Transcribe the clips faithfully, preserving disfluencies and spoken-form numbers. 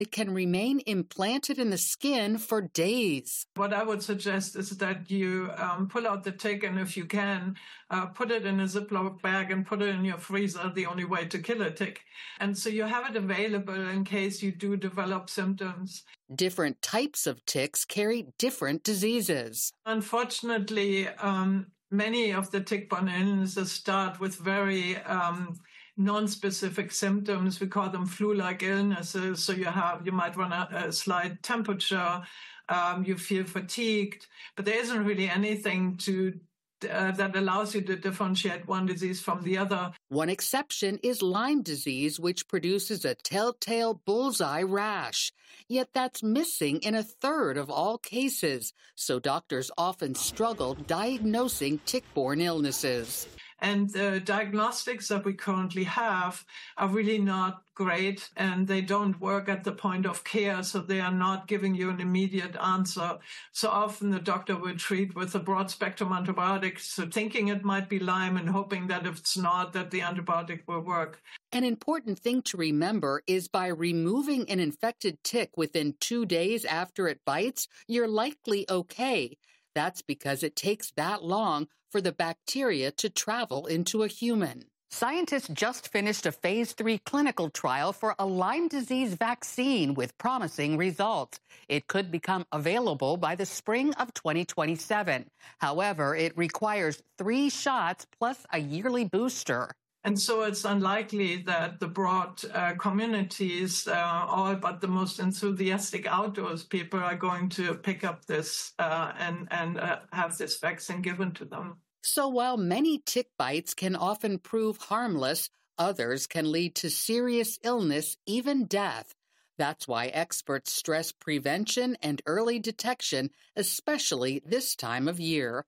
It can remain implanted in the skin for days. What I would suggest is that you um, pull out the tick, and if you can, uh, put it in a Ziploc bag and put it in your freezer, the only way to kill a tick. And so you have it available in case you do develop symptoms. Different types of ticks carry different diseases. Unfortunately, um, many of the tick-borne illnesses start with very um, non-specific symptoms. We call them flu-like illnesses. So you have, you might run a, a slight temperature, um, you feel fatigued, but there isn't really anything to uh, that allows you to differentiate one disease from the other. One exception is Lyme disease, which produces a telltale bullseye rash. Yet that's missing in a third of all cases, so doctors often struggle diagnosing tick-borne illnesses. And the diagnostics that we currently have are really not great, and they don't work at the point of care, so they are not giving you an immediate answer. So often the doctor will treat with a broad-spectrum antibiotic, so thinking it might be Lyme and hoping that if it's not, that the antibiotic will work. An important thing to remember is by removing an infected tick within two days after it bites, you're likely okay. That's because it takes that long for the bacteria to travel into a human. Scientists just finished a phase three clinical trial for a Lyme disease vaccine with promising results. It could become available by the spring of twenty twenty-seven. However, it requires three shots plus a yearly booster. And so it's unlikely that the broad uh, communities, uh, all but the most enthusiastic outdoors people, are going to pick up this uh, and, and uh, have this vaccine given to them. So while many tick bites can often prove harmless, others can lead to serious illness, even death. That's why experts stress prevention and early detection, especially this time of year.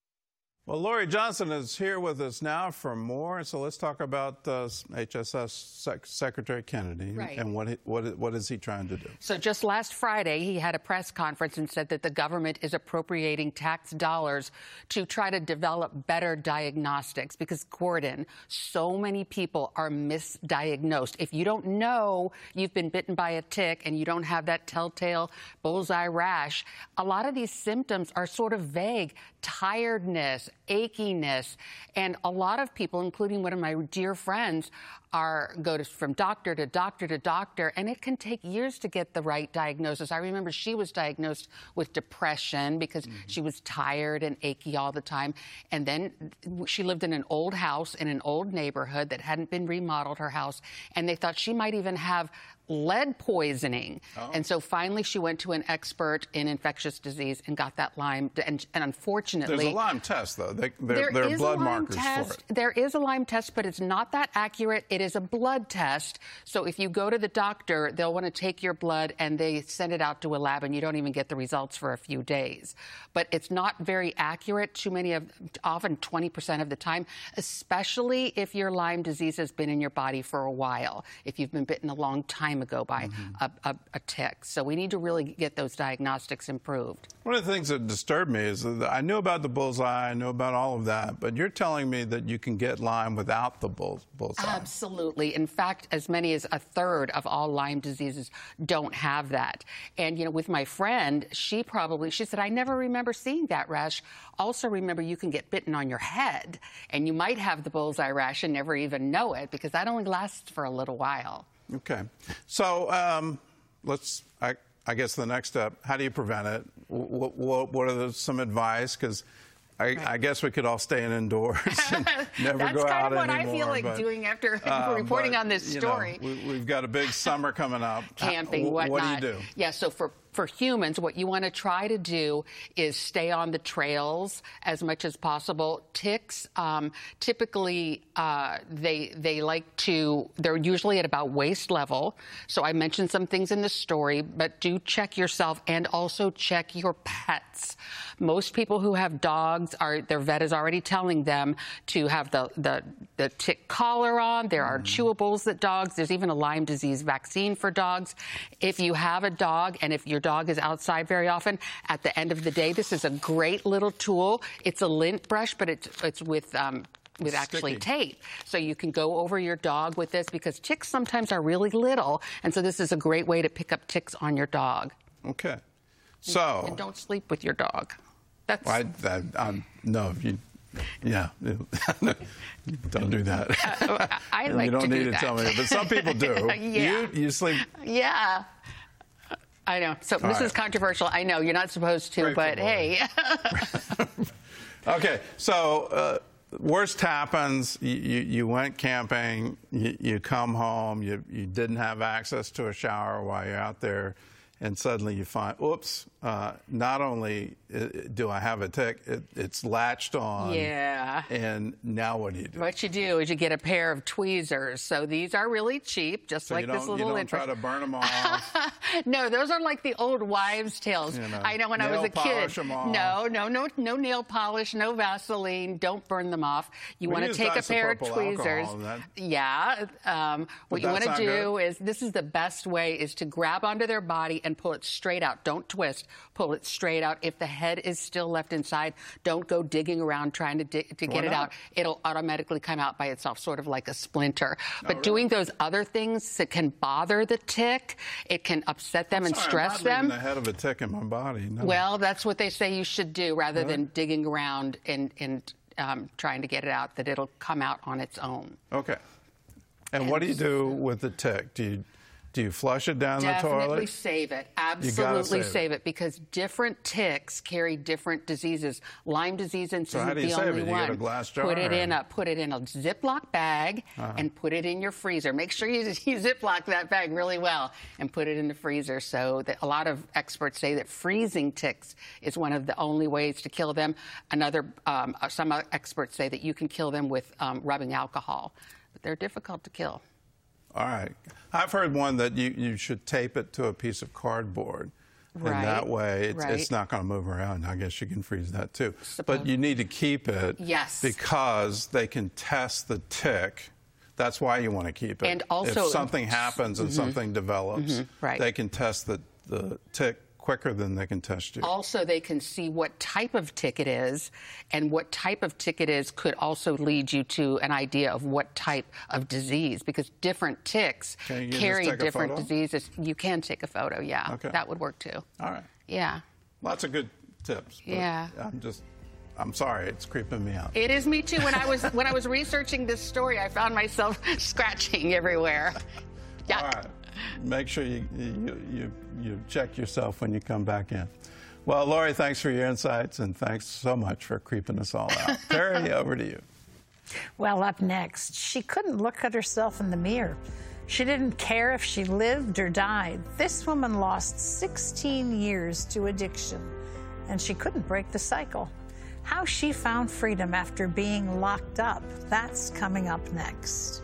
Well, Lori Johnson is here with us now for more. So let's talk about uh, H S S Sec- Secretary Kennedy right. and what, he, what what is he trying to do? So just last Friday, he had a press conference and said that the government is appropriating tax dollars to try to develop better diagnostics because, Gordon, so many people are misdiagnosed. If you don't know you've been bitten by a tick and you don't have that telltale bullseye rash, a lot of these symptoms are sort of vague. Tiredness, achiness, and a lot of people, including one of my dear friends, are go to, from doctor to doctor to doctor, and it can take years to get the right diagnosis. I remember she was diagnosed with depression because mm-hmm. she was tired and achy all the time, and then she lived in an old house in an old neighborhood that hadn't been remodeled, her house, and they thought she might even have lead poisoning. Oh. And so finally she went to an expert in infectious disease and got that Lyme. And, and unfortunately... There's a Lyme test, though. They, there there are blood a Lyme markers test. for it. There is a Lyme test, but it's not that accurate. It is a blood test. So if you go to the doctor, they'll want to take your blood and they send it out to a lab, and you don't even get the results for a few days. But it's not very accurate too many of, often twenty percent of the time, especially if your Lyme disease has been in your body for a while, if you've been bitten a long time ago by mm-hmm. a, a, a tick. So we need to really get those diagnostics improved. One of the things that disturbed me is that I knew about the bullseye, I knew about all of that, but you're telling me that you can get Lyme without the bull, bullseye. Absolutely. In fact, as many as a third of all Lyme diseases don't have that. And, you know, with my friend, she probably, she said, I never remember seeing that rash. Also remember, you can get bitten on your head, and you might have the bullseye rash and never even know it because that only lasts for a little while. Okay. So um, let's, I, I guess the next step, how do you prevent it? What, what, what are the, some advice? Because I, right. I guess we could all stay in indoors and never That's go out anymore. That's kind of what I feel like but, doing after uh, reporting but, on this story. You know, we, we've got a big summer coming up. Camping, uh, whatnot. What do you do? Yeah, so for For humans, what you want to try to do is stay on the trails as much as possible. Ticks, um, typically, uh, they they like to, they're usually at about waist level. So I mentioned some things in the story, but do check yourself and also check your pets. Most people who have dogs, are their vet is already telling them to have the, the, the tick collar on. There are mm. chewables that dogs, there's even a Lyme disease vaccine for dogs. If you have a dog and if your dog is outside very often, at the end of the day, this is a great little tool. It's a lint brush, but it's, it's with um, with It's actually sticky. tape. So you can go over your dog with this because ticks sometimes are really little. And so this is a great way to pick up ticks on your dog. Okay. So. And don't sleep with your dog. That's. I, I, I'm, no, you. Yeah, don't do that. Uh, I like you don't to need do to that. tell me, but some people do. Yeah. You, you sleep. Yeah. I know. So All this right. is controversial. I know you're not supposed to, Grateful but boy. hey. Okay, so uh, worst happens. You, you, you went camping. You, you come home. You, you didn't have access to a shower while you're out there, and suddenly you find, oops, uh, not only uh, do I have a tick, it, it's latched on. Yeah. And now what do you do? What you do is you get a pair of tweezers. So these are really cheap, just So like you this don't, you little don't try interest. to burn them off. No, those are like the old wives' tales. You know, I know when I was nail a kid. polish 'em off. No, no, no, no nail polish, no Vaseline. Don't burn them off. You We want to use take a pair of isopropyl tweezers. alcohol, that- Yeah. Um, what you want that's to not do good? is this is the best way is to grab onto their body and pull it straight out. Don't twist. Pull it straight out. If the head is still left inside, don't go digging around trying to dig, to Why get it not? out. It'll automatically come out by itself, sort of like a splinter. But really? doing those other things that can bother the tick, it can upset them and Sorry, stress I'm not leaving them. the head of a tick in my body. No. Well, that's what they say you should do rather than digging around and, and um, trying to get it out, that it'll come out on its own. Okay. And what do you do with the tick? Do you do you flush it down the Definitely toilet? save it. gotta Absolutely save it. save it because different ticks carry different diseases. Lyme disease So how isn't do you the save only it? You one. get a glass jar Put it or- in a put it in a Ziploc bag Uh-huh. and put it in your freezer. Make sure you, you Ziploc that bag really well and put it in the freezer. So that a lot of experts say that freezing ticks is one of the only ways to kill them. Another um, some experts say that you can kill them with um, rubbing alcohol, but they're difficult to kill. All right. I've heard one that you, you should tape it to a piece of cardboard. Right, And that way it's, right. it's not going to move around. I guess you can freeze that too. Suppose- But you need to keep it Yes. because they can test the tick. That's why you want to keep it. And also- if something happens and something develops, right. they can test the, the tick quicker than they can test you. Also, they can see what type of tick it is, and what type of tick it is could also lead you to an idea of what type of disease, because different ticks Can you just carry take a different photo? diseases. You can take a photo, yeah. Okay. That would work too. All right. Yeah. Lots of good tips. but Yeah. I'm just, I'm sorry, it's creeping me out. It is me too. When I was when I was researching this story, I found myself scratching everywhere. Yeah. All right. Make sure you, you, you, you check yourself when you come back in. Well, Lori, thanks for your insights, and thanks so much for creeping us all out. Terry, over to you. Well, up next, she couldn't look at herself in the mirror. She didn't care if she lived or died. This woman lost sixteen years to addiction, and she couldn't break the cycle. How she found freedom after being locked up, that's coming up next.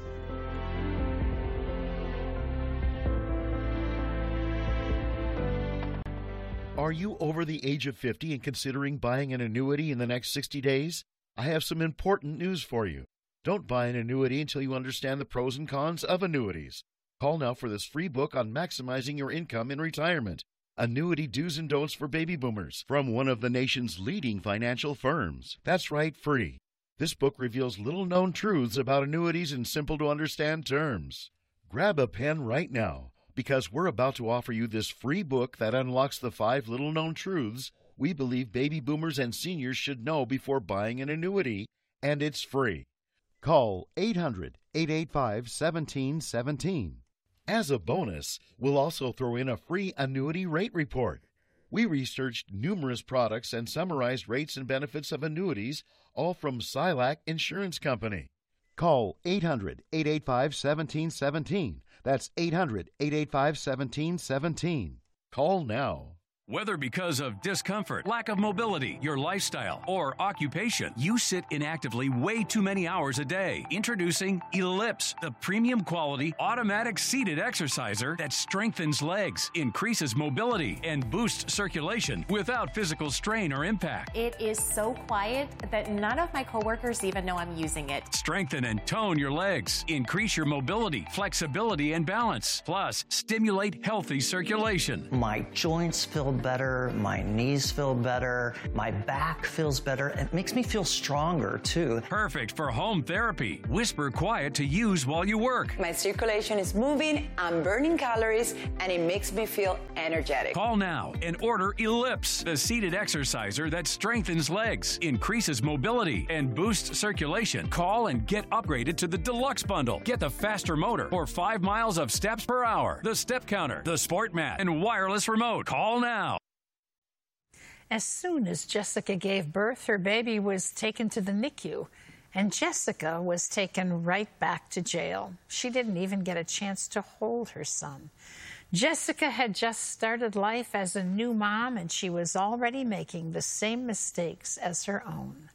Are you over the age of fifty and considering buying an annuity in the next sixty days? I have some important news for you. Don't buy an annuity until you understand the pros and cons of annuities. Call now for this free book on maximizing your income in retirement. Annuity Do's and Don'ts for Baby Boomers from one of the nation's leading financial firms. That's right, free. This book reveals little-known truths about annuities in simple-to-understand terms. Grab a pen right now, because we're about to offer you this free book that unlocks the five little-known truths we believe baby boomers and seniors should know before buying an annuity, and it's free. Call eight hundred, eight eight five, one seven one seven. As a bonus, we'll also throw in a free annuity rate report. We researched numerous products and summarized rates and benefits of annuities, all from Silac Insurance Company. Call eight hundred, eight eight five, one seven one seven. That's eight hundred, eight eight five, one seven one seven. Call now. Whether because of discomfort, lack of mobility, your lifestyle, or occupation, you sit inactively way too many hours a day. Introducing Ellipse, the premium quality automatic seated exerciser that strengthens legs, increases mobility, and boosts circulation without physical strain or impact. It is so quiet that none of my coworkers even know I'm using it. Strengthen and tone your legs, increase your mobility, flexibility, and balance. Plus, stimulate healthy circulation. My joints feel better, my knees feel better, my back feels better. It makes me feel stronger, too. Perfect for home therapy. Whisper Quiet to use while you work. My circulation is moving, I'm burning calories, and it makes me feel energetic. Call now and order Ellipse, the seated exerciser that strengthens legs, increases mobility, and boosts circulation. Call and get upgraded to the Deluxe Bundle. Get the faster motor or five miles of steps per hour, the step counter, the sport mat, and wireless remote. Call now. As soon as Jessica gave birth, her baby was taken to the N I C U, and Jessica was taken right back to jail. She didn't even get a chance to hold her son. Jessica had just started life as a new mom, and she was already making the same mistakes as her own.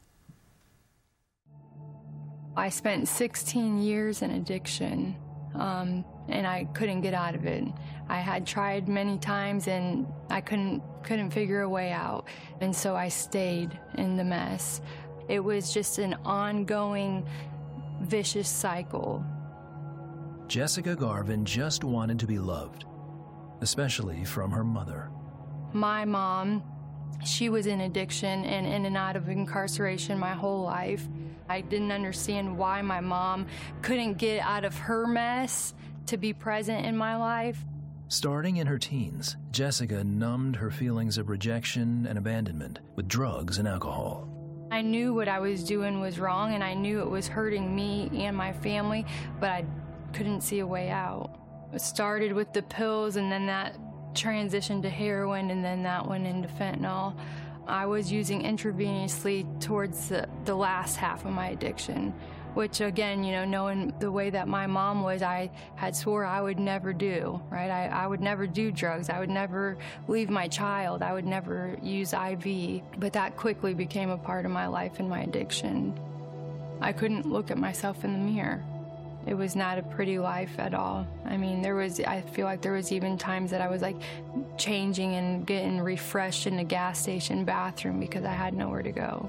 I spent sixteen years in addiction, um, and I couldn't get out of it. I had tried many times, and I couldn't couldn't figure a way out, and so I stayed in the mess. It was just an ongoing, vicious cycle. Jessica Garvin just wanted to be loved, especially from her mother. My mom, she was in addiction and in and out of incarceration my whole life. I didn't understand why my mom couldn't get out of her mess to be present in my life. Starting in her teens, Jessica numbed her feelings of rejection and abandonment with drugs and alcohol. I knew what I was doing was wrong, and I knew it was hurting me and my family, but I couldn't see a way out. It started with the pills, and then that transitioned to heroin, and then that went into fentanyl. I was using intravenously towards the, the last half of my addiction, which again, you know, knowing the way that my mom was, I had swore I would never do, right? I, I would never do drugs. I would never leave my child. I would never use I V. But that quickly became a part of my life and my addiction. I couldn't look at myself in the mirror. It was not a pretty life at all. I mean, there was, I feel like there was even times that I was like changing and getting refreshed in the gas station bathroom because I had nowhere to go.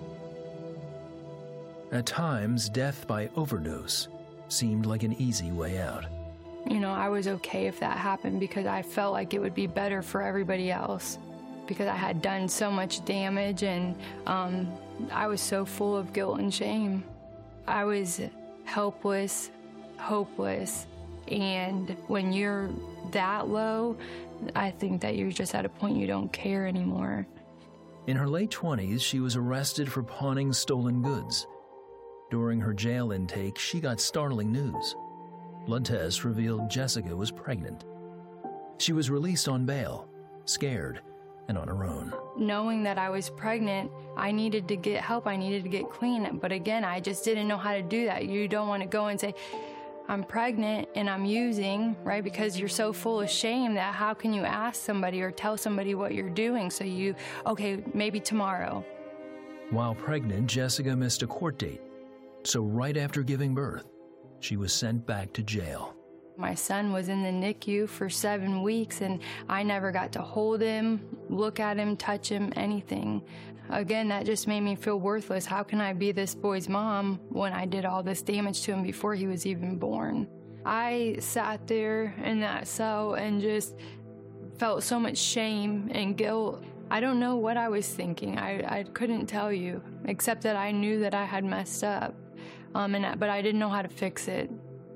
At times, death by overdose seemed like an easy way out. You know, I was okay if that happened because I felt like it would be better for everybody else because I had done so much damage, and um, I was so full of guilt and shame. I was helpless, hopeless, and when you're that low, I think that you're just at a point you don't care anymore. In her late twenties, she was arrested for pawning stolen goods. During her jail intake, she got startling news. Blood tests revealed Jessica was pregnant. She was released on bail, scared, and on her own. Knowing that I was pregnant, I needed to get help. I needed to get clean. But again, I just didn't know how to do that. You don't want to go and say, I'm pregnant and I'm using, right? Because you're so full of shame that how can you ask somebody or tell somebody what you're doing? So you, okay, maybe tomorrow. While pregnant, Jessica missed a court date. So right after giving birth, she was sent back to jail. My son was in the N I C U for seven weeks, and I never got to hold him, look at him, touch him, anything. Again, that just made me feel worthless. How can I be this boy's mom when I did all this damage to him before he was even born? I sat there in that cell and just felt so much shame and guilt. I don't know what I was thinking. I, I couldn't tell you, except that I knew that I had messed up, um, and but I didn't know how to fix it.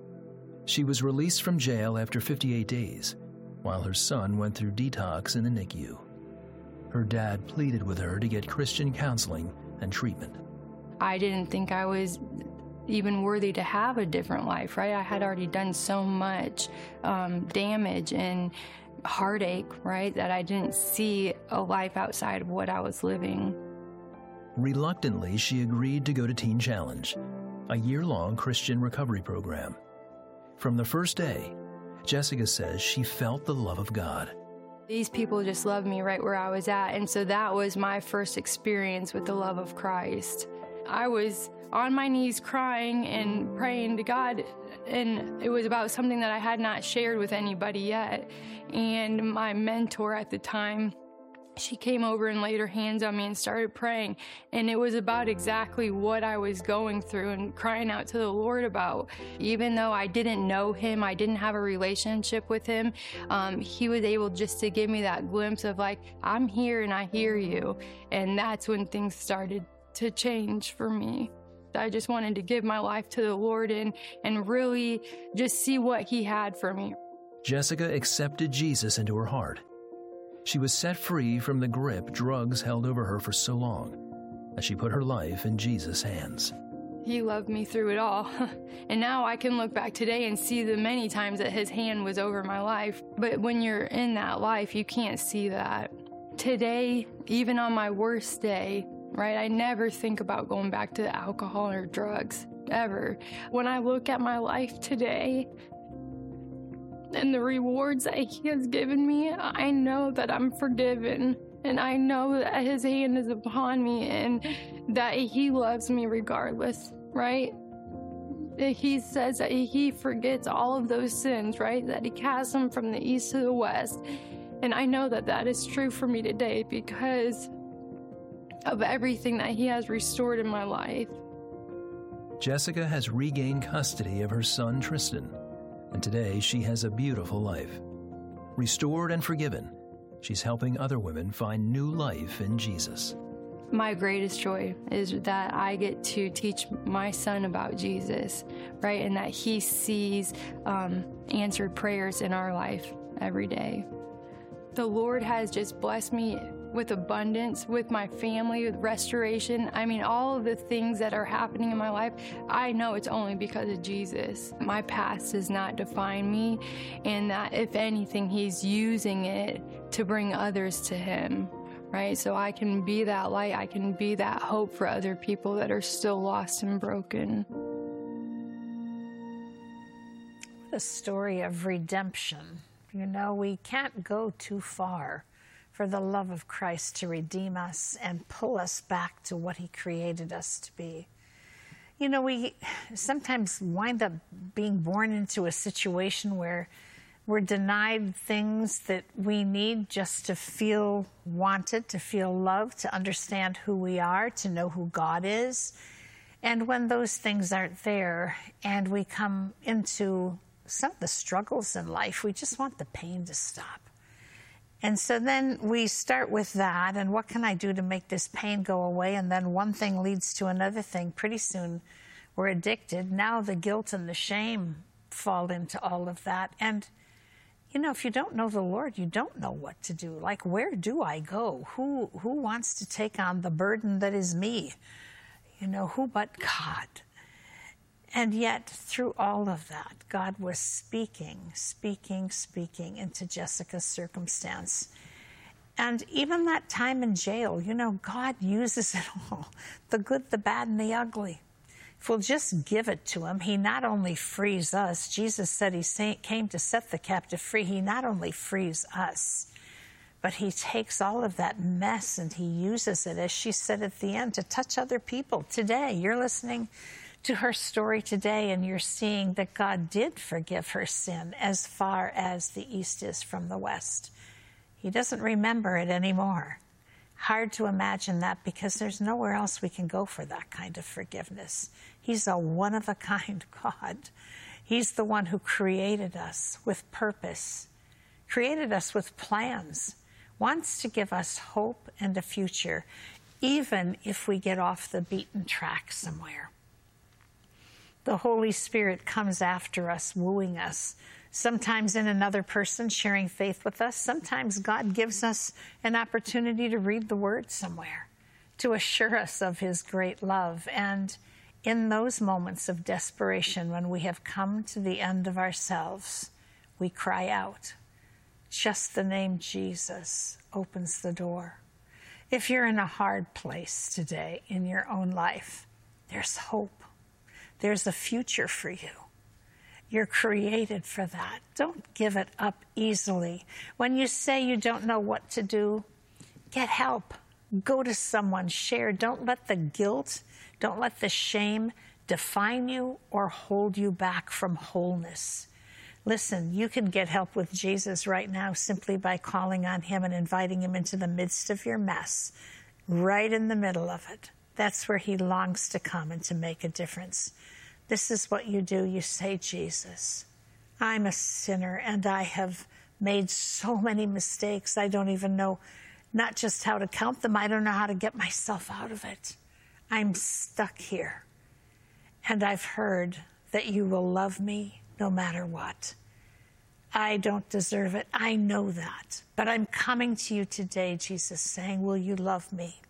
She was released from jail after fifty-eight days, while her son went through detox in the N I C U. Her dad pleaded with her to get Christian counseling and treatment. I didn't think I was even worthy to have a different life, right? I had already done so much um, damage and heartache, right, that I didn't see a life outside of what I was living. Reluctantly, she agreed to go to Teen Challenge, a year-long Christian recovery program. From the first day, Jessica says she felt the love of God. These people just loved me right where I was at, and so that was my first experience with the love of Christ. I was on my knees crying and praying to God, and it was about something that I had not shared with anybody yet. And my mentor at the time, She came over and laid her hands on me and started praying. And it was about exactly what I was going through and crying out to the Lord about. Even though I didn't know him, I didn't have a relationship with him, um, he was able just to give me that glimpse of like, I'm here and I hear you. And that's when things started to change for me. I just wanted to give my life to the Lord and, and really just see what he had for me. Jessica accepted Jesus into her heart. She was set free from the grip drugs held over her for so long as she put her life in Jesus' hands. He loved me through it all. And now I can look back today and see the many times that his hand was over my life. But when you're in that life, you can't see that. Today, even on my worst day, right, I never think about going back to alcohol or drugs, ever. When I look at my life today, and the rewards that he has given me, I know that I'm forgiven. And I know that his hand is upon me and that he loves me regardless, right? He says that he forgets all of those sins, right? That he casts them from the east to the west. And I know that that is true for me today because of everything that he has restored in my life. Jessica has regained custody of her son, Tristan. And today, she has a beautiful life. Restored and forgiven, she's helping other women find new life in Jesus. My greatest joy is that I get to teach my son about Jesus, right? And that he sees um, answered prayers in our life every day. The Lord has just blessed me with abundance, with my family, with restoration. I mean, all of the things that are happening in my life, I know it's only because of Jesus. My past does not define me, and that if anything, he's using it to bring others to him, right? So I can be that light, I can be that hope for other people that are still lost and broken. What a story of redemption. You know, we can't go too far for the love of Christ to redeem us and pull us back to what he created us to be. You know, we sometimes wind up being born into a situation where we're denied things that we need just to feel wanted, to feel loved, to understand who we are, to know who God is. And when those things aren't there and we come into some of the struggles in life, we just want the pain to stop. And so then we start with that, and what can I do to make this pain go away? And then one thing leads to another thing. Pretty soon we're addicted. Now the guilt and the shame fall into all of that. And, you know, if you don't know the Lord, you don't know what to do. Like, where do I go? Who, who wants to take on the burden that is me? You know, who but God? And yet, through all of that, God was speaking, speaking, speaking into Jessica's circumstance. And even that time in jail, you know, God uses it all, the good, the bad, and the ugly. If we'll just give it to him, he not only frees us, Jesus said he came to set the captive free, he not only frees us, but he takes all of that mess and he uses it, as she said at the end, to touch other people. Today, you're listening to her story today, and you're seeing that God did forgive her sin as far as the east is from the west. He doesn't remember it anymore. Hard to imagine that, because there's nowhere else we can go for that kind of forgiveness. He's a one-of-a-kind God. He's the one who created us with purpose, created us with plans, wants to give us hope and a future, even if we get off the beaten track somewhere. The Holy Spirit comes after us, wooing us, sometimes in another person, sharing faith with us. Sometimes God gives us an opportunity to read the Word somewhere, to assure us of his great love. And in those moments of desperation, when we have come to the end of ourselves, we cry out. Just the name Jesus opens the door. If you're in a hard place today in your own life, there's hope. There's a future for you. You're created for that. Don't give it up easily. When you say you don't know what to do, get help. Go to someone, share. Don't let the guilt, don't let the shame define you or hold you back from wholeness. Listen, you can get help with Jesus right now simply by calling on him and inviting him into the midst of your mess, right in the middle of it. That's where he longs to come and to make a difference. This is what you do. You say, Jesus, I'm a sinner and I have made so many mistakes. I don't even know not just how to count them. I don't know how to get myself out of it. I'm stuck here. And I've heard that you will love me no matter what. I don't deserve it. I know that. But I'm coming to you today, Jesus, saying, will you love me?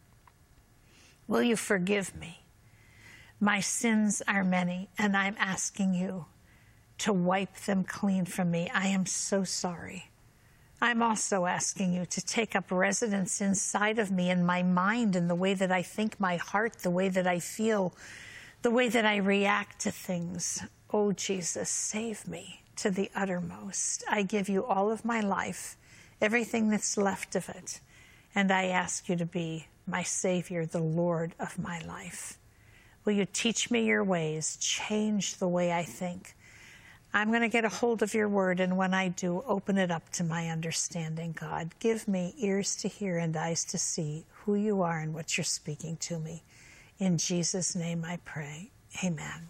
Will you forgive me? My sins are many, and I'm asking you to wipe them clean from me. I am so sorry. I'm also asking you to take up residence inside of me, in my mind, in the way that I think, my heart, the way that I feel, the way that I react to things. Oh, Jesus, save me to the uttermost. I give you all of my life, everything that's left of it, and I ask you to be my Savior, the Lord of my life. Will you teach me your ways, change the way I think? I'm going to get a hold of your word, and when I do, open it up to my understanding, God. Give me ears to hear and eyes to see who you are and what you're speaking to me. In Jesus' name I pray. Amen.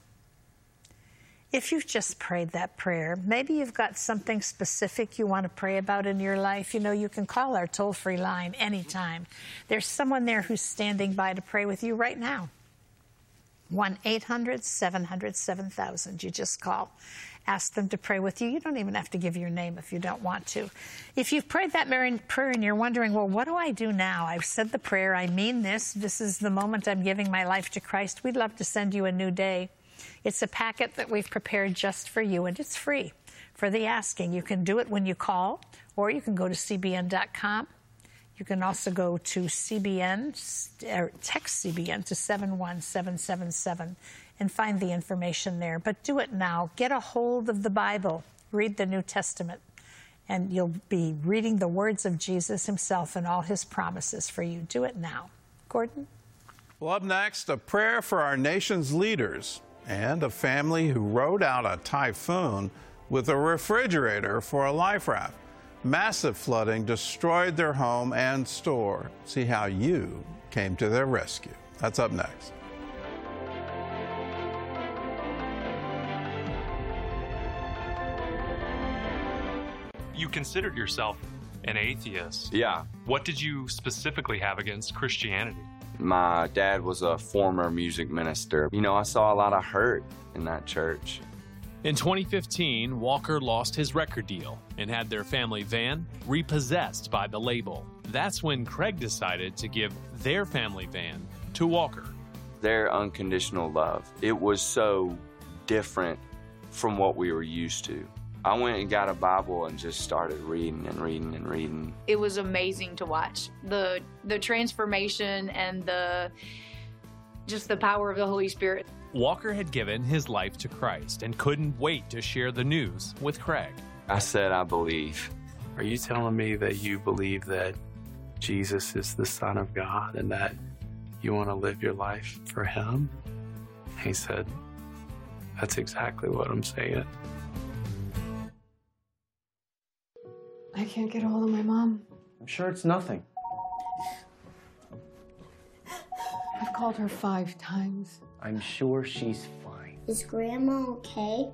If you've just prayed that prayer, maybe you've got something specific you want to pray about in your life, you know, you can call our toll-free line anytime. There's someone there who's standing by to pray with you right now. one eight hundred seven hundred seven thousand. You just call. Ask them to pray with you. You don't even have to give your name if you don't want to. If you've prayed that prayer and you're wondering, well, what do I do now? I've said the prayer. I mean this. This is the moment I'm giving my life to Christ. We'd love to send you a new day. It's a packet that we've prepared just for you, and it's free for the asking. You can do it when you call, or you can go to C B N dot com. You can also go to C B N, or text C B N to seven one seven seven seven and find the information there. But do it now. Get a hold of the Bible. Read the New Testament, and you'll be reading the words of Jesus himself and all his promises for you. Do it now. Gordon? Well, up next, a prayer for our nation's leaders and a family who rode out a typhoon with a refrigerator for a life raft. Massive flooding destroyed their home and store. See how you came to their rescue. That's up next. You considered yourself an atheist. Yeah. What did you specifically have against Christianity? My dad was a former music minister. You know, I saw a lot of hurt in that church. In twenty fifteen, Walker lost his record deal and had their family van repossessed by the label. That's when Craig decided to give their family van to Walker. Their unconditional love, it was so different from what we were used to. I went and got a Bible and just started reading and reading and reading. It was amazing to watch. The the transformation and the just the power of the Holy Spirit. Walker had given his life to Christ and couldn't wait to share the news with Craig. I said, I believe. Are you telling me that you believe that Jesus is the Son of God and that you want to live your life for him? He said, that's exactly what I'm saying. I can't get a hold of my mom. I'm sure it's nothing. I've called her five times. I'm sure she's fine. Is Grandma okay?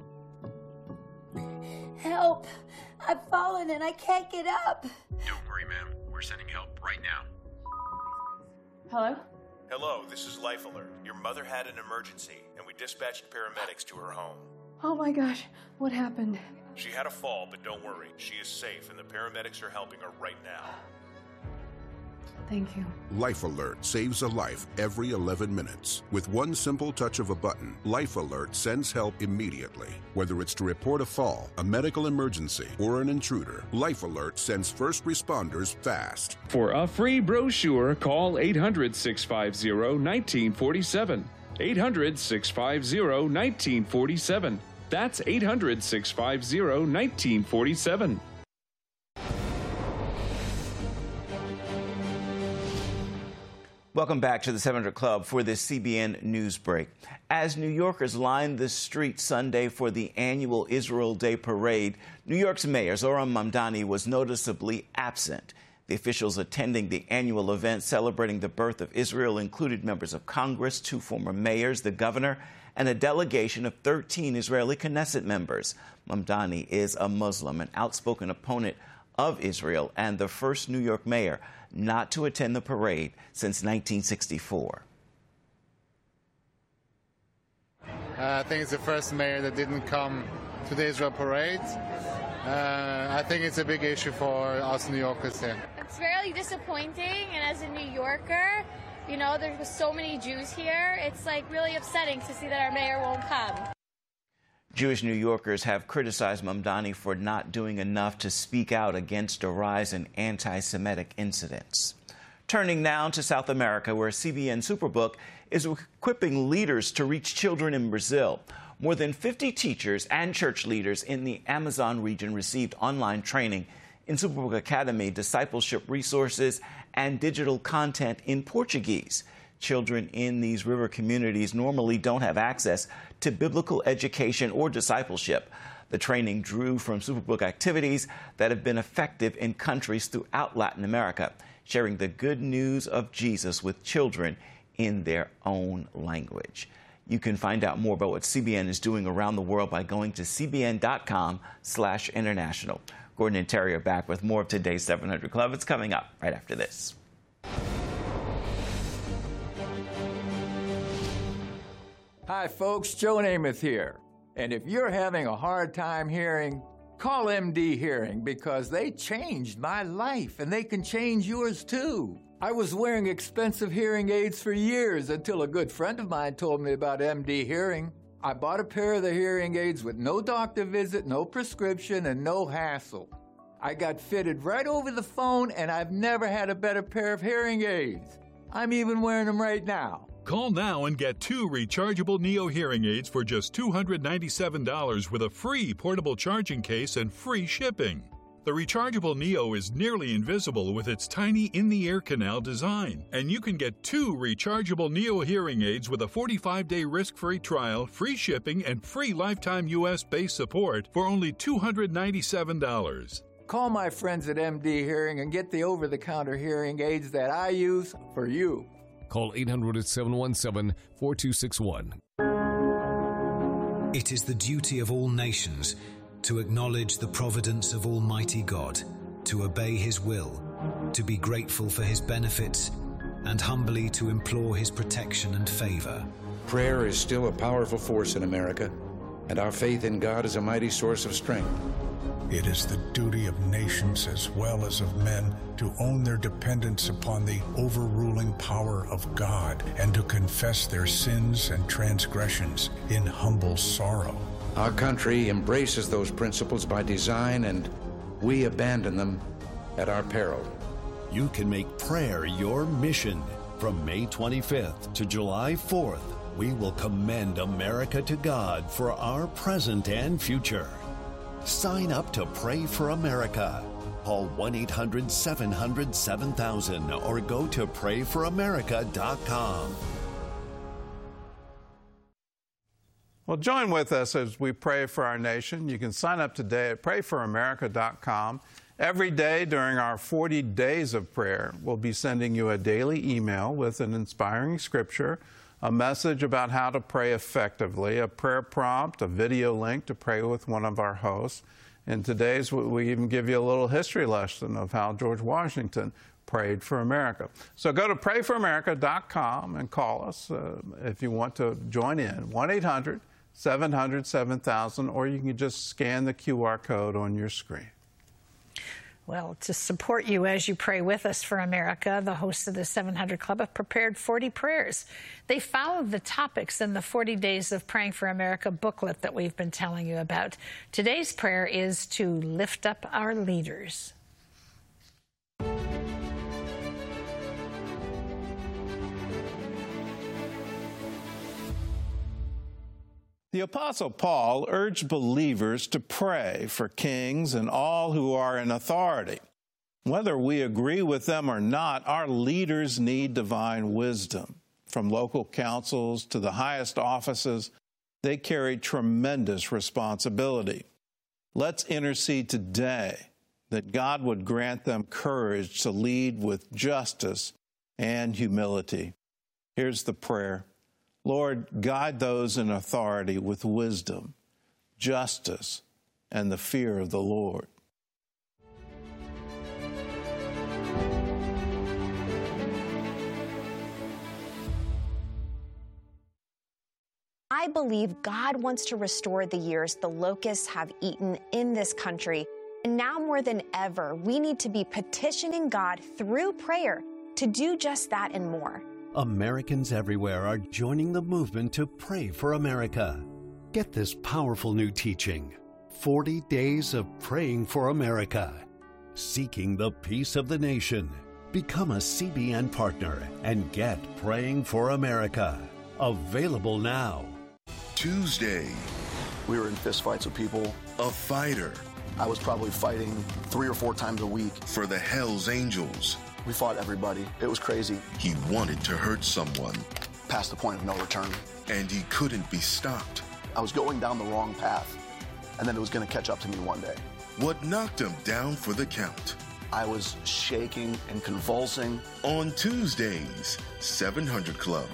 Help! I've fallen and I can't get up. Don't worry, ma'am. We're sending help right now. Hello? Hello, this is Life Alert. Your mother had an emergency, and we dispatched paramedics to her home. Oh my gosh, what happened? She had a fall, but don't worry. She is safe, and the paramedics are helping her right now. Thank you. Life Alert saves a life every eleven minutes. With one simple touch of a button, Life Alert sends help immediately. Whether it's to report a fall, a medical emergency, or an intruder, Life Alert sends first responders fast. For a free brochure, call eight hundred, six five zero, one nine four seven. eight hundred, six five zero, one nine four seven. That's eight hundred, six five zero, one nine four seven. Welcome back to the seven hundred Club for this C B N News Break. As New Yorkers lined the streets Sunday for the annual Israel Day Parade, New York's Mayor Zohran Mamdani was noticeably absent. The officials attending the annual event celebrating the birth of Israel included members of Congress, two former mayors, the governor, and a delegation of thirteen Israeli Knesset members. Mamdani is a Muslim, an outspoken opponent of Israel, and the first New York mayor not to attend the parade since nineteen sixty-four. Uh, I think it's the first mayor that didn't come to the Israel parade. Uh, I think it's a big issue for us New Yorkers here. It's very disappointing, and as a New Yorker, you know, there's so many Jews here. It's like really upsetting to see that our mayor won't come. Jewish New Yorkers have criticized Mamdani for not doing enough to speak out against a rise in anti-Semitic incidents. Turning now to South America, where C B N Superbook is equipping leaders to reach children in Brazil. More than fifty teachers and church leaders in the Amazon region received online training in Superbook Academy, discipleship resources, and digital content in Portuguese. Children in these river communities normally don't have access to biblical education or discipleship. The training drew from Superbook activities that have been effective in countries throughout Latin America, sharing the good news of Jesus with children in their own language. You can find out more about what C B N is doing around the world by going to c b n dot com slash international. Gordon and Terry are back with more of today's seven hundred Club. It's coming up right after this. Hi, folks. Joe Namath here. And if you're having a hard time hearing, call M D Hearing, because they changed my life, and they can change yours, too. I was wearing expensive hearing aids for years until a good friend of mine told me about M D Hearing. I bought a pair of the hearing aids with no doctor visit, no prescription, and no hassle. I got fitted right over the phone, and I've never had a better pair of hearing aids. I'm even wearing them right now. Call now and get two rechargeable Neo hearing aids for just two hundred ninety-seven dollars with a free portable charging case and free shipping. The rechargeable Neo is nearly invisible with its tiny in-the-ear canal design, and you can get two rechargeable Neo hearing aids with a forty-five day risk-free trial, free shipping, and free lifetime U S-based support for only two hundred ninety-seven dollars. Call my friends at M D Hearing and get the over-the-counter hearing aids that I use for you. Call eight hundred, seven one seven, four two six one. It is the duty of all nations to acknowledge the providence of Almighty God, to obey His will, to be grateful for His benefits, and humbly to implore His protection and favor. Prayer is still a powerful force in America, and our faith in God is a mighty source of strength. It is the duty of nations as well as of men to own their dependence upon the overruling power of God and to confess their sins and transgressions in humble sorrow. Our country embraces those principles by design, and we abandon them at our peril. You can make prayer your mission. From May twenty-fifth to July fourth, we will commend America to God for our present and future. Sign up to Pray for America. Call one eight hundred, seven hundred, seven thousand or go to pray for america dot com. Well, join with us as we pray for our nation. You can sign up today at pray for america dot com. Every day during our forty days of prayer, we'll be sending you a daily email with an inspiring scripture, a message about how to pray effectively, a prayer prompt, a video link to pray with one of our hosts. And today's, we even give you a little history lesson of how George Washington prayed for America. So go to pray for america dot com and call us uh, if you want to join in, one eight hundred, seven hundred, seven thousand, or you can just scan the Q R code on your screen. Well, to support you as you pray with us for America, the hosts of the seven hundred Club have prepared forty prayers. They follow the topics in the forty Days of Praying for America booklet that we've been telling you about. Today's prayer is to lift up our leaders. The Apostle Paul urged believers to pray for kings and all who are in authority. Whether we agree with them or not, our leaders need divine wisdom. From local councils to the highest offices, they carry tremendous responsibility. Let's intercede today that God would grant them courage to lead with justice and humility. Here's the prayer. Lord, guide those in authority with wisdom, justice, and the fear of the Lord. I believe God wants to restore the years the locusts have eaten in this country. And now more than ever, we need to be petitioning God through prayer to do just that and more. Americans everywhere are joining the movement to pray for America. Get this powerful new teaching, forty days of Praying for America, seeking the peace of the nation. Become a C B N partner and get Praying for America. Available now. Tuesday. We were in fistfights with people. A fighter. I was probably fighting three or four times a week. For the Hells Angels. We fought everybody. It was crazy. He wanted to hurt someone. Past the point of no return. And he couldn't be stopped. I was going down the wrong path, and then it was going to catch up to me one day. What knocked him down for the count? I was shaking and convulsing. On Tuesdays, seven hundred Club.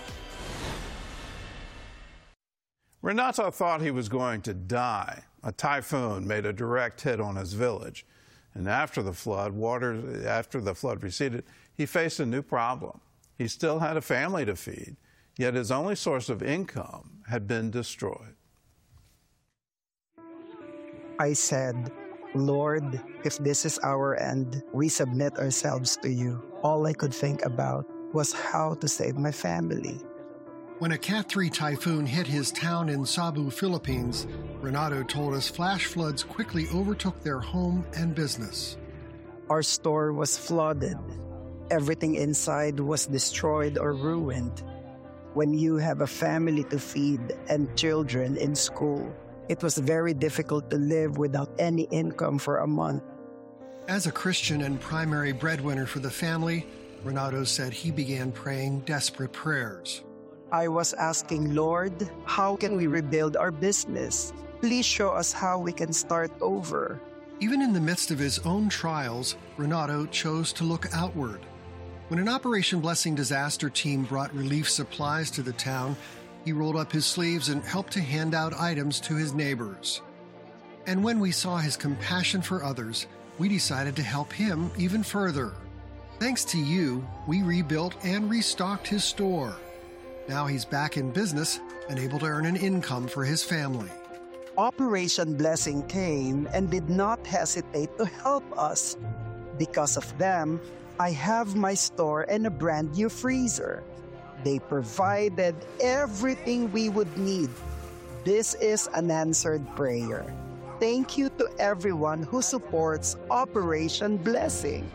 Renato thought he was going to die. A typhoon made a direct hit on his village. And after the flood, water, after the flood receded, he faced a new problem. He still had a family to feed, yet his only source of income had been destroyed. I said, Lord, if this is our end, we submit ourselves to you. All I could think about was how to save my family. When a Cat three typhoon hit his town in Cebu, Philippines, Renato told us flash floods quickly overtook their home and business. Our store was flooded. Everything inside was destroyed or ruined. When you have a family to feed and children in school, it was very difficult to live without any income for a month. As a Christian and primary breadwinner for the family, Renato said he began praying desperate prayers. I was asking, Lord, how can we rebuild our business? Please show us how we can start over. Even in the midst of his own trials, Renato chose to look outward. When an Operation Blessing disaster team brought relief supplies to the town, he rolled up his sleeves and helped to hand out items to his neighbors. And when we saw his compassion for others, we decided to help him even further. Thanks to you, we rebuilt and restocked his store. Now he's back in business and able to earn an income for his family. Operation Blessing came and did not hesitate to help us. Because of them, I have my store and a brand new freezer. They provided everything we would need. This is an answered prayer. Thank you to everyone who supports Operation Blessing.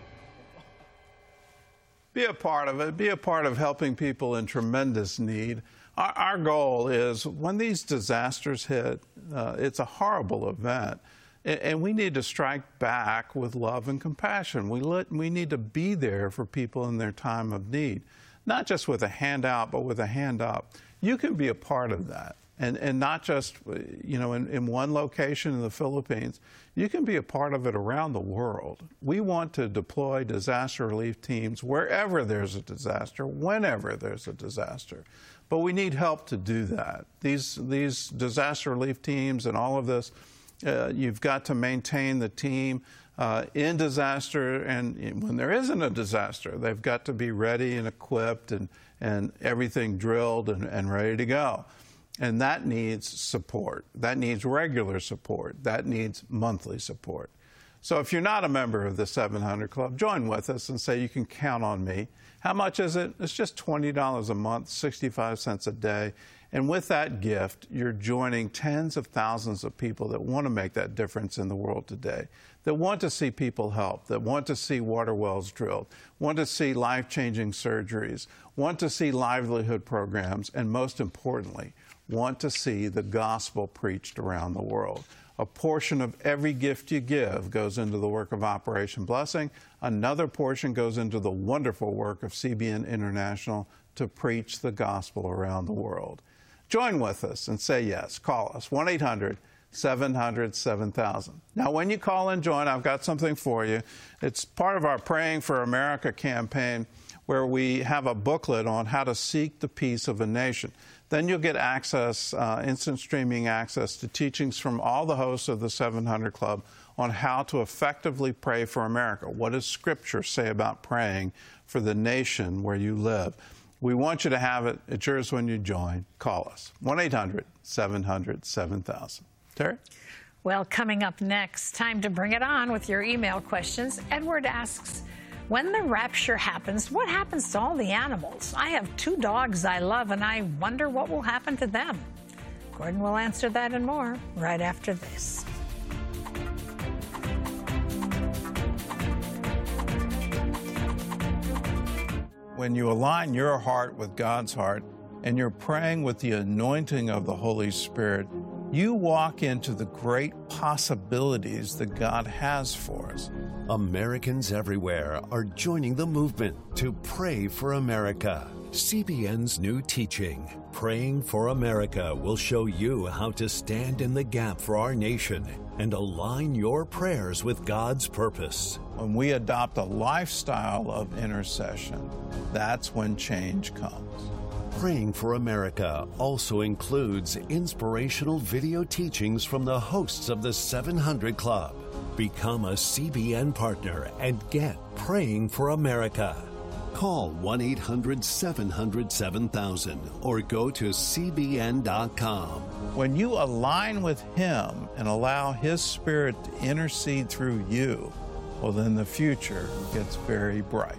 Be a part of it. Be a part of helping people in tremendous need. Our, our goal is when these disasters hit, uh, it's a horrible event, and, and we need to strike back with love and compassion. We, let, we need to be there for people in their time of need, not just with a handout, but with a hand up. You can be a part of that. And, and not just, you know, in, in one location in the Philippines. You can be a part of it around the world. We want to deploy disaster relief teams wherever there's a disaster, whenever there's a disaster. But we need help to do that. These, these disaster relief teams and all of this, uh, you've got to maintain the team uh, in disaster, and when there isn't a disaster, they've got to be ready and equipped and, and everything drilled and, and ready to go. And that needs support. That needs regular support. That needs monthly support. So if you're not a member of the seven hundred Club, join with us and say you can count on me. How much is it? It's just twenty dollars a month, sixty-five cents a day. And with that gift, you're joining tens of thousands of people that want to make that difference in the world today, that want to see people helped, that want to see water wells drilled, want to see life-changing surgeries, want to see livelihood programs, and most importantly, want to see the gospel preached around the world. A portion of every gift you give goes into the work of Operation Blessing. Another portion goes into the wonderful work of C B N International to preach the gospel around the world. Join with us and say yes. Call us, one eight hundred seven hundred seven thousand. Now, when you call and join, I've got something for you. It's part of our Praying for America campaign, where we have a booklet on how to seek the peace of a nation. Then you'll get access, uh, instant streaming access to teachings from all the hosts of the seven hundred Club on how to effectively pray for America. What does Scripture say about praying for the nation where you live? We want you to have it. It's yours when you join. Call us, one eight hundred seven hundred seven thousand. Terry? Well, coming up next, time to bring it on with your email questions. Edward asks, when the rapture happens, what happens to all the animals? I have two dogs I love, and I wonder what will happen to them. Gordon will answer that and more right after this. When you align your heart with God's heart and you're praying with the anointing of the Holy Spirit, you walk into the great possibilities that God has for us. Americans everywhere are joining the movement to pray for America. C B N's new teaching, Praying for America, will show you how to stand in the gap for our nation and align your prayers with God's purpose. When we adopt a lifestyle of intercession, that's when change comes. Praying for America also includes inspirational video teachings from the hosts of the seven hundred Club. Become a C B N partner and get Praying for America. Call one eight hundred seven hundred seven thousand or go to C B N dot com. When you align with Him and allow His Spirit to intercede through you, well, then the future gets very bright.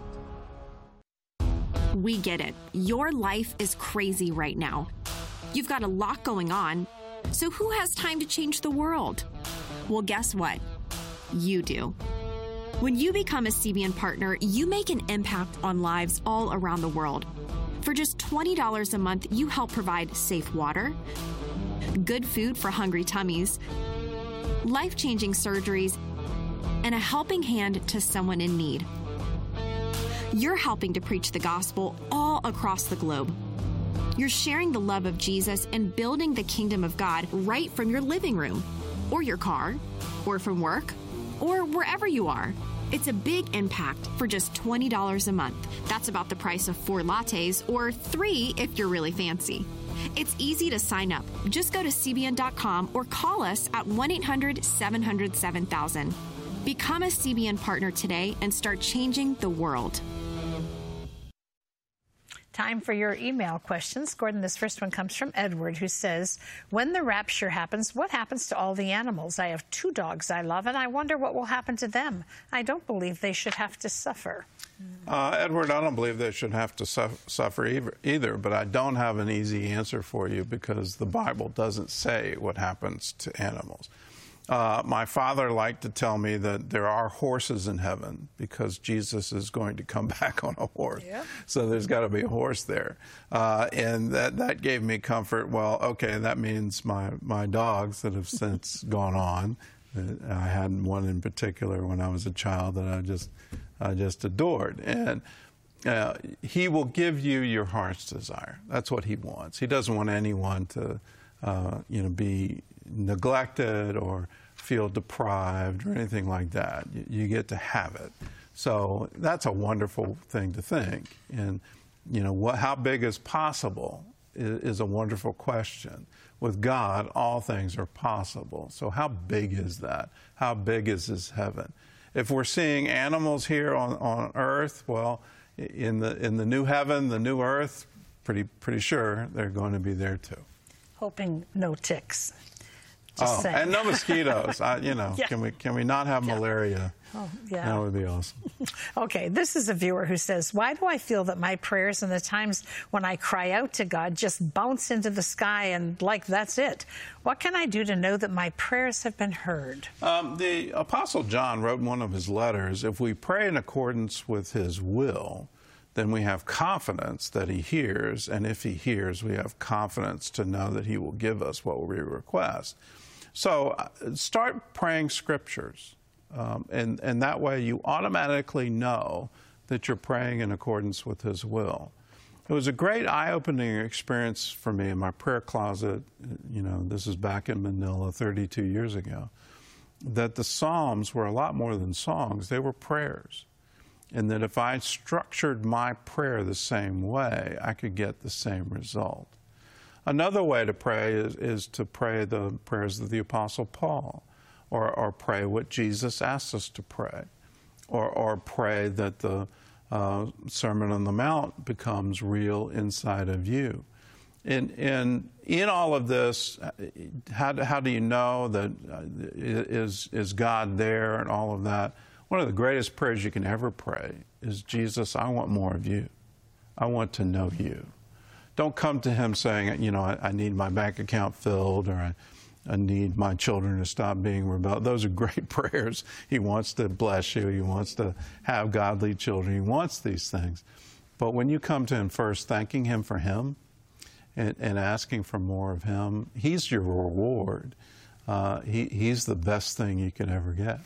We get it. Your life is crazy right now. You've got a lot going on. So who has time to change the world? Well, guess what? You do. When you become a C B N partner, you make an impact on lives all around the world. For just twenty dollars a month, you help provide safe water, good food for hungry tummies, life-changing surgeries, and a helping hand to someone in need. You're helping to preach the gospel all across the globe. You're sharing the love of Jesus and building the kingdom of God right from your living room, or your car, or from work, or wherever you are. It's a big impact for just twenty dollars a month. That's about the price of four lattes, or three if you're really fancy. It's easy to sign up. Just go to C B N dot com or call us at one eight hundred seven hundred seven thousand. Become a C B N partner today and start changing the world. Time for your email questions. Gordon, this first one comes from Edward, who says, when the rapture happens, what happens to all the animals? I have two dogs I love, and I wonder what will happen to them. I don't believe they should have to suffer. Uh, Edward, I don't believe they should have to su- suffer either, either, but I don't have an easy answer for you because the Bible doesn't say what happens to animals. Uh, my father liked to tell me that there are horses in heaven because Jesus is going to come back on a horse. Yep. So there's got to be a horse there. Uh, and that, that gave me comfort. Well, okay, that means my, my dogs that have since gone on. Uh, I had one in particular when I was a child that I just, I just adored. And uh, he will give you your heart's desire. That's what he wants. He doesn't want anyone to, uh, you know, be neglected or feel deprived or anything like that. You, you get to have it. So that's a wonderful thing to think. And, you know, what, how big is possible is, is a wonderful question. With God, all things are possible. So how big is that? How big is His heaven? If we're seeing animals here on, on earth, well, in the, in the new heaven, the new earth, pretty, pretty sure they're going to be there too. Hoping no ticks. Just oh, saying. And no mosquitoes. I, you know, yeah. can we can we not have yeah. malaria? Oh, yeah. That would be awesome. Okay, this is a viewer who says, why do I feel that my prayers and the times when I cry out to God just bounce into the sky and like that's it? What can I do to know that my prayers have been heard? Um, the Apostle John wrote in one of his letters, if we pray in accordance with His will, then we have confidence that He hears, and if He hears, we have confidence to know that He will give us what we request. So uh, start praying scriptures, um, and, and that way you automatically know that you're praying in accordance with His will. It was a great eye-opening experience for me in my prayer closet. You know, this is back in Manila thirty-two years ago, that the Psalms were a lot more than songs. They were prayers. And that if I structured my prayer the same way, I could get the same result. Another way to pray is, is to pray the prayers of the Apostle Paul, or, or pray what Jesus asked us to pray, or, or pray that the uh, Sermon on the Mount becomes real inside of you. And, and in all of this, how do, how do you know that uh, is, is God there and all of that? One of the greatest prayers you can ever pray is, Jesus, I want more of you. I want to know you. Don't come to Him saying, you know, I, I need my bank account filled, or I, I need my children to stop being rebellious. Those are great prayers. He wants to bless you. He wants to have godly children. He wants these things. But when you come to Him first, thanking Him for Him and, and asking for more of Him, He's your reward. Uh, he, he's the best thing you can ever get.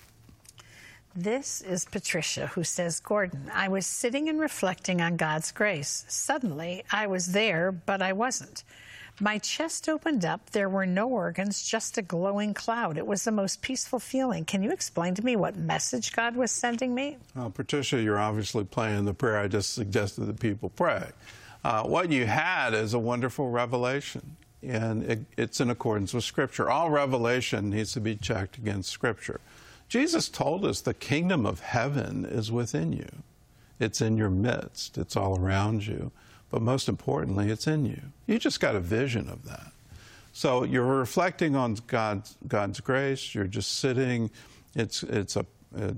This is Patricia, who says, Gordon, I was sitting and reflecting on God's grace. Suddenly, I was there, but I wasn't. My chest opened up. There were no organs, just a glowing cloud. It was the most peaceful feeling. Can you explain to me what message God was sending me? Well, Patricia, you're obviously playing the prayer I just suggested that people pray. Uh, what you had is a wonderful revelation, and it, it's in accordance with Scripture. All revelation needs to be checked against Scripture. Jesus told us the kingdom of heaven is within you. It's in your midst. It's all around you. But most importantly, it's in you. You just got a vision of that. So you're reflecting on God's, God's grace. You're just sitting. It's, it's a,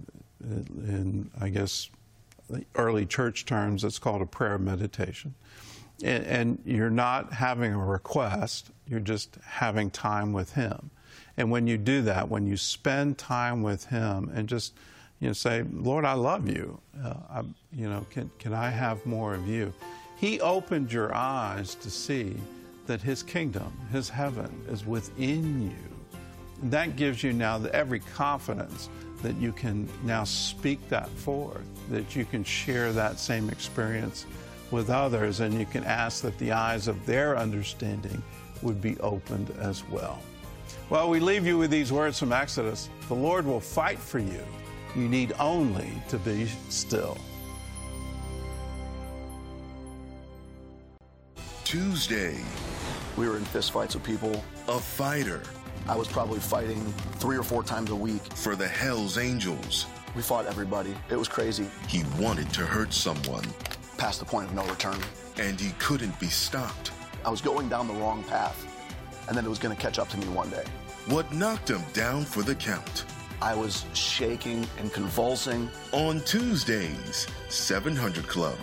in, I guess, early church terms, it's called a prayer meditation. And, and you're not having a request. You're just having time with Him. And when you do that, when you spend time with Him and just, you know, say, Lord, I love you. Uh, I, you know, can, can I have more of you? He opened your eyes to see that His kingdom, His heaven, is within you. And that gives you now the, every confidence that you can now speak that forth, that you can share that same experience with others, and you can ask that the eyes of their understanding would be opened as well. Well, we leave you with these words from Exodus. The Lord will fight for you. You need only to be still. Tuesday. We were in fistfights with people. A fighter. I was probably fighting three or four times a week. For the Hells Angels. We fought everybody. It was crazy. He wanted to hurt someone. Past the point of no return. And he couldn't be stopped. I was going down the wrong path, and then it was going to catch up to me one day. What knocked him down for the count? I was shaking and convulsing. On Tuesdays, seven hundred Club.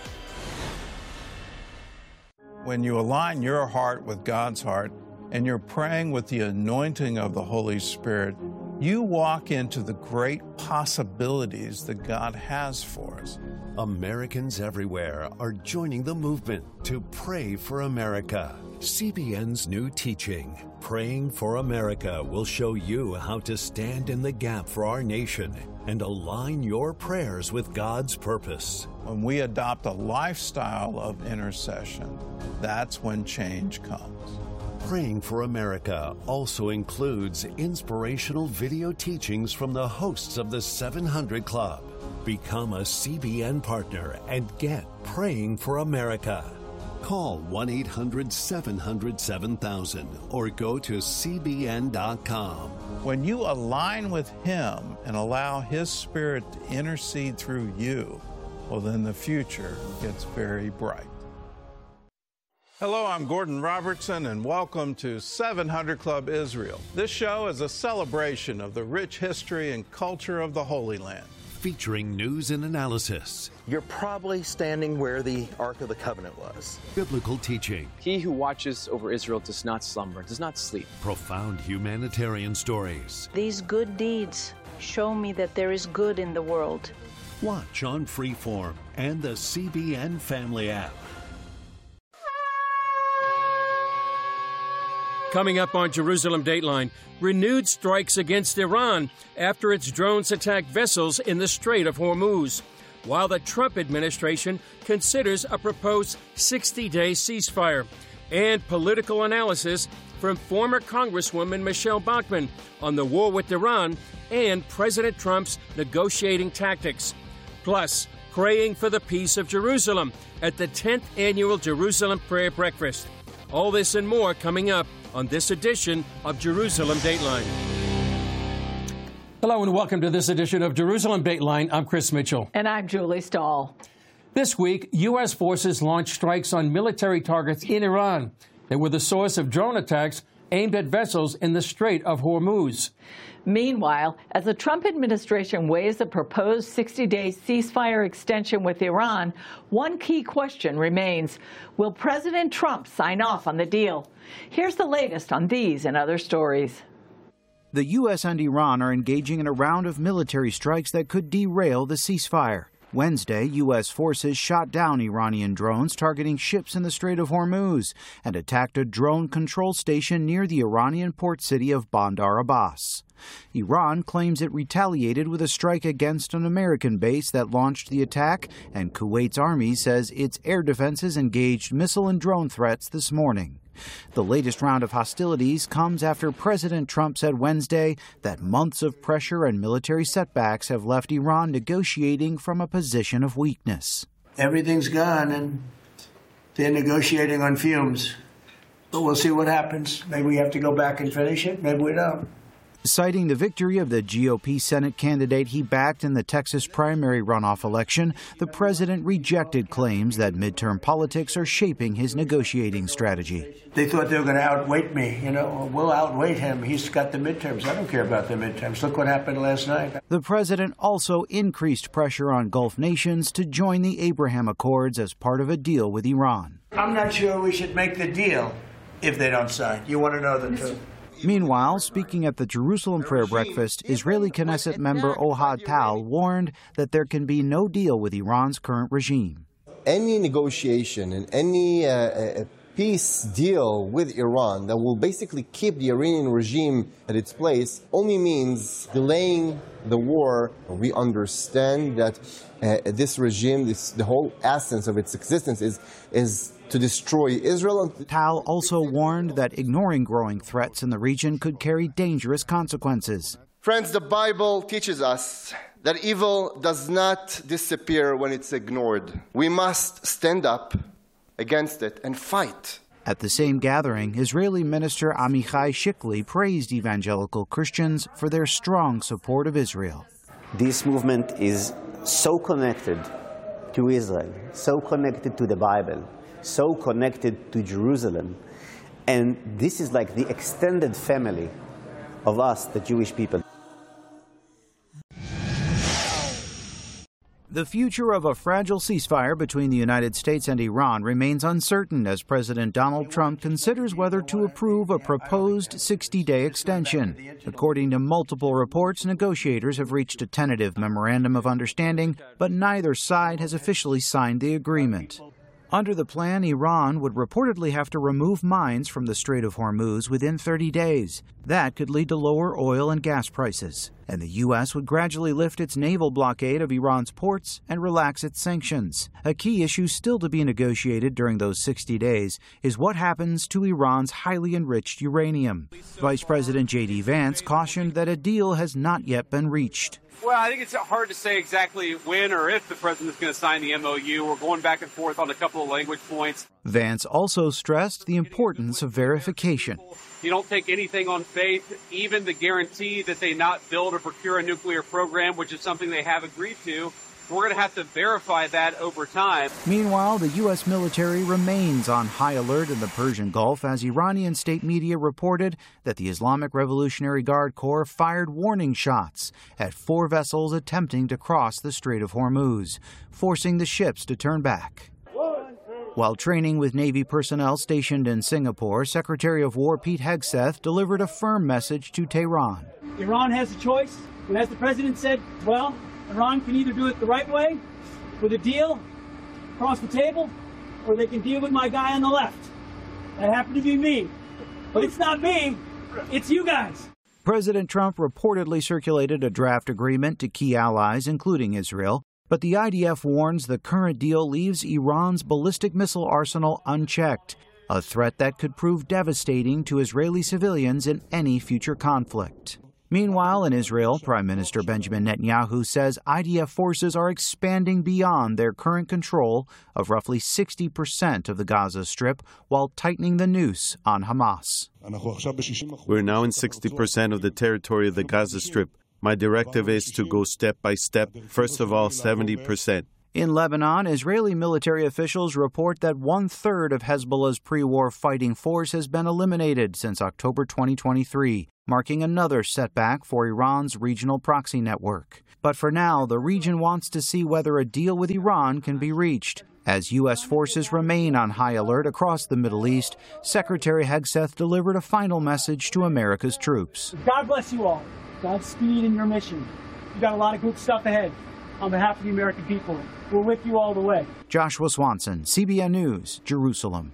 When you align your heart with God's heart and you're praying with the anointing of the Holy Spirit, you walk into the great possibilities that God has for us. Americans everywhere are joining the movement to pray for America. C B N's new teaching, Praying for America, will show you how to stand in the gap for our nation and align your prayers with God's purpose. When we adopt a lifestyle of intercession, that's when change comes. Praying for America also includes inspirational video teachings from the hosts of the seven hundred Club. Become a C B N partner and get Praying for America. Call one eight hundred seven hundred seven thousand or go to C B N dot com. When you align with Him and allow His Spirit to intercede through you, well, then the future gets very bright. Hello, I'm Gordon Robertson, and welcome to seven hundred Club Israel. This show is a celebration of the rich history and culture of the Holy Land. Featuring news and analysis. You're probably standing where the Ark of the Covenant was. Biblical teaching. He who watches over Israel does not slumber, does not sleep. Profound humanitarian stories. These good deeds show me that there is good in the world. Watch on Freeform and the C B N Family app. Coming up on Jerusalem Dateline, renewed strikes against Iran after its drones attacked vessels in the Strait of Hormuz, while the Trump administration considers a proposed sixty-day ceasefire, and political analysis from former Congresswoman Michelle Bachmann on the war with Iran and President Trump's negotiating tactics. Plus, praying for the peace of Jerusalem at the tenth Annual Jerusalem Prayer Breakfast. All this and more coming up on this edition of Jerusalem Dateline. Hello and welcome to this edition of Jerusalem Dateline. I'm Chris Mitchell. And I'm Julie Stahl. This week, U S forces launched strikes on military targets in Iran. They were the source of drone attacks aimed at vessels in the Strait of Hormuz. Meanwhile, as the Trump administration weighs a proposed sixty-day ceasefire extension with Iran, one key question remains: will President Trump sign off on the deal? Here's the latest on these and other stories. The U S and Iran are engaging in a round of military strikes that could derail the ceasefire. Wednesday, U S forces shot down Iranian drones targeting ships in the Strait of Hormuz and attacked a drone control station near the Iranian port city of Bandar Abbas. Iran claims it retaliated with a strike against an American base that launched the attack, and Kuwait's army says its air defenses engaged missile and drone threats this morning. The latest round of hostilities comes after President Trump said Wednesday that months of pressure and military setbacks have left Iran negotiating from a position of weakness. Everything's gone and they're negotiating on fumes. But we'll see what happens. Maybe we have to go back and finish it. Maybe we don't. Citing the victory of the G O P Senate candidate he backed in the Texas primary runoff election, the president rejected claims that midterm politics are shaping his negotiating strategy. They thought they were going to outweight me. You know, we'll outweight him. He's got the midterms. I don't care about the midterms. Look what happened last night. The president also increased pressure on Gulf nations to join the Abraham Accords as part of a deal with Iran. I'm not sure we should make the deal if they don't sign. You want to know the truth? Meanwhile, speaking at the Jerusalem Prayer Breakfast, Israeli Knesset member Ohad Tal warned that there can be no deal with Iran's current regime. Any negotiation and any uh, peace deal with Iran that will basically keep the Iranian regime at its place only means delaying the war. We understand that uh, this regime, this, the whole essence of its existence is is to destroy Israel. Tal also warned that ignoring growing threats in the region could carry dangerous consequences. Friends, the Bible teaches us that evil does not disappear when it's ignored. We must stand up against it and fight. At the same gathering, Israeli Minister Amichai Shikli praised evangelical Christians for their strong support of Israel. This movement is so connected to Israel, so connected to the Bible, so connected to Jerusalem. And this is like the extended family of us, the Jewish people. The future of a fragile ceasefire between the United States and Iran remains uncertain as President Donald Trump considers whether to approve a proposed sixty-day extension. According to multiple reports, negotiators have reached a tentative memorandum of understanding, but neither side has officially signed the agreement. Under the plan, Iran would reportedly have to remove mines from the Strait of Hormuz within thirty days. That could lead to lower oil and gas prices. And the U S would gradually lift its naval blockade of Iran's ports and relax its sanctions. A key issue still to be negotiated during those sixty days is what happens to Iran's highly enriched uranium. Vice President J D Vance cautioned that a deal has not yet been reached. Well, I think it's hard to say exactly when or if the president's going to sign the M O U. We're going back and forth on a couple of language points. Vance also stressed the importance of verification. You don't take anything on faith, even the guarantee that they not build or procure a nuclear program, which is something they have agreed to. We're going to have to verify that over time. Meanwhile, the U S military remains on high alert in the Persian Gulf as Iranian state media reported that the Islamic Revolutionary Guard Corps fired warning shots at four vessels attempting to cross the Strait of Hormuz, forcing the ships to turn back. While training with Navy personnel stationed in Singapore, Secretary of War Pete Hegseth delivered a firm message to Tehran. Iran has a choice, and as the president said, well, Iran can either do it the right way, with a deal across the table, or they can deal with my guy on the left. That happened to be me. But it's not me, it's you guys. President Trump reportedly circulated a draft agreement to key allies, including Israel, but the I D F warns the current deal leaves Iran's ballistic missile arsenal unchecked, a threat that could prove devastating to Israeli civilians in any future conflict. Meanwhile, in Israel, Prime Minister Benjamin Netanyahu says I D F forces are expanding beyond their current control of roughly sixty percent of the Gaza Strip while tightening the noose on Hamas. We're now in sixty percent of the territory of the Gaza Strip. My directive is to go step by step. First of all, seventy percent. In Lebanon, Israeli military officials report that one-third of Hezbollah's pre-war fighting force has been eliminated since October twenty twenty-three, marking another setback for Iran's regional proxy network. But for now, the region wants to see whether a deal with Iran can be reached. As U S forces remain on high alert across the Middle East, Secretary Hegseth delivered a final message to America's troops. God bless you all. Godspeed in your mission. You got a lot of good stuff ahead. On behalf of the American people, we're with you all the way. Joshua Swanson, C B N News, Jerusalem.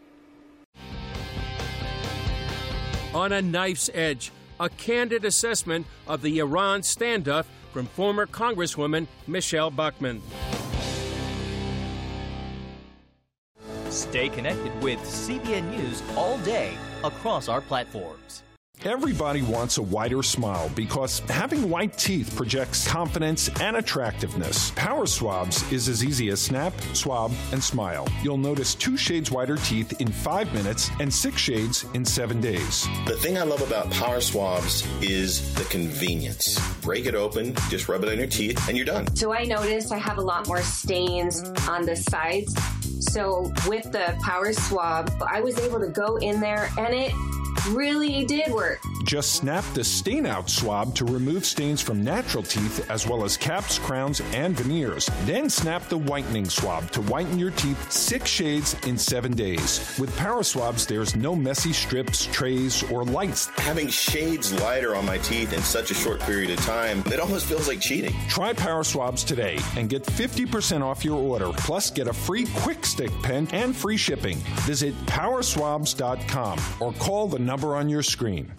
On a knife's edge, a candid assessment of the Iran standoff from former Congresswoman Michelle Bachmann. Stay connected with C B N News all day across our platforms. Everybody wants a whiter smile because having white teeth projects confidence and attractiveness. Power Swabs is as easy as snap, swab, and smile. You'll notice two shades whiter teeth in five minutes and six shades in seven days. The thing I love about Power Swabs is the convenience. Break it open, just rub it on your teeth, and you're done. So I noticed I have a lot more stains on the sides. So with the Power Swab, I was able to go in there and it really did work. Just snap the stain out swab to remove stains from natural teeth as well as caps, crowns, and veneers. Then snap the whitening swab to whiten your teeth six shades in seven days. With Power Swabs, there's no messy strips, trays, or lights. Having shades lighter on my teeth in such a short period of time, it almost feels like cheating. Try Power Swabs today and get fifty percent off your order. Plus, get a free Quick Stick pen and free shipping. Visit power swabs dot com or call the number on your screen.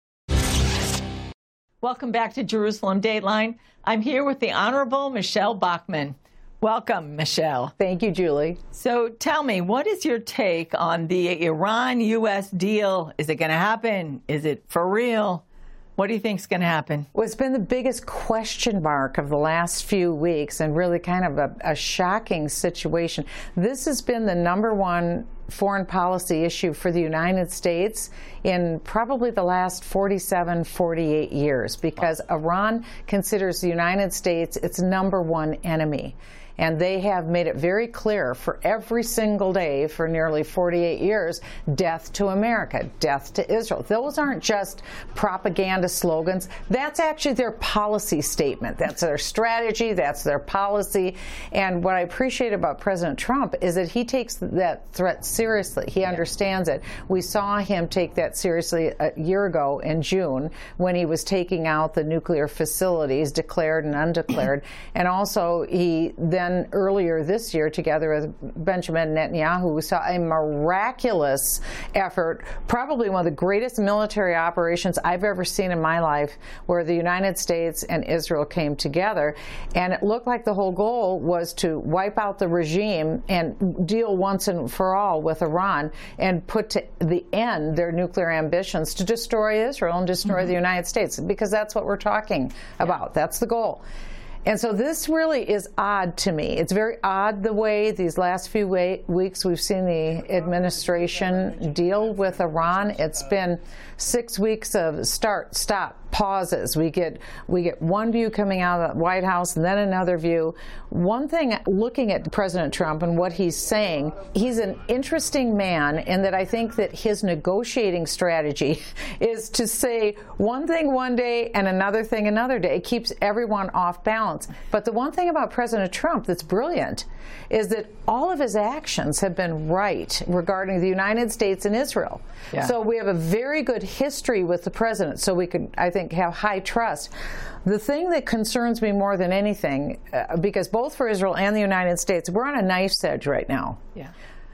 Welcome back to Jerusalem Dateline. I'm here with the Honorable Michelle Bachmann. Welcome, Michelle. Thank you, Julie. So tell me, what is your take on the Iran U S deal? Is it going to happen? Is it for real? What do you think is going to happen? Well, it's been the biggest question mark of the last few weeks and really kind of a, a shocking situation. This has been the number one foreign policy issue for the United States in probably the last forty-seven, forty-eight years because Iran considers the United States its number one enemy. And they have made it very clear for every single day for nearly forty-eight years, death to America, death to Israel. Those aren't just propaganda slogans. That's actually their policy statement. That's their strategy. That's their policy. And what I appreciate about President Trump is that he takes that threat seriously. He understands it. We saw him take that seriously a year ago in June when he was taking out the nuclear facilities, declared and undeclared. And also he then earlier this year, together with Benjamin Netanyahu, we saw a miraculous effort, probably one of the greatest military operations I've ever seen in my life, where the United States and Israel came together. And it looked like the whole goal was to wipe out the regime and deal once and for all with Iran and put to the end their nuclear ambitions to destroy Israel and destroy mm-hmm. the United States, because that's what we're talking about. That's the goal. And so this really is odd to me. It's very odd the way these last few weeks we've seen the administration deal with Iran. It's been six weeks of start, stop, pauses. We get we get one view coming out of the White House and then another view. One thing, looking at President Trump and what he's saying, he's an interesting man in that I think that his negotiating strategy is to say one thing one day and another thing another day. It keeps everyone off balance. But the one thing about President Trump that's brilliant is that all of his actions have been right regarding the United States and Israel. Yeah. So we have a very good history with the president, so we could, I think, have high trust. The thing that concerns me more than anything, uh, because both for Israel and the United States, we're on a knife's edge right now. Yeah.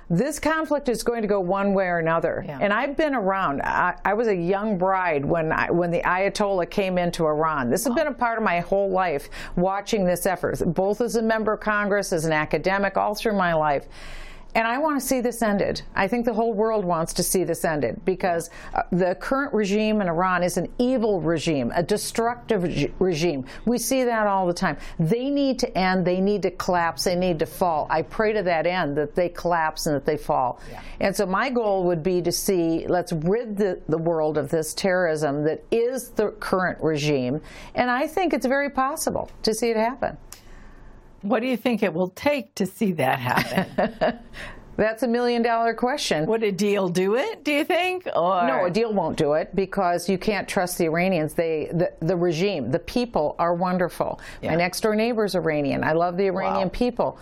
This conflict is going to go one way or another. Yeah. And I've been around. I, I was a young bride when I, when the Ayatollah came into Iran. This has been a part of my whole life, watching this effort, both as a member of Congress, as an academic, all through my life. And I want to see this ended. I think the whole world wants to see this ended because uh, the current regime in Iran is an evil regime, a destructive reg regime. We see that all the time. They need to end. They need to collapse. They need to fall. I pray to that end that they collapse and that they fall. Yeah. And so my goal would be to see, let's rid the, the world of this terrorism that is the current regime. And I think it's very possible to see it happen. What do you think it will take to see that happen? That's a million dollar question. Would a deal do it, do you think? Or? No, a deal won't do it because you can't trust the Iranians. They, the, the regime, the people are wonderful. Yeah. My next door neighbor is Iranian. I love the Iranian wow. people.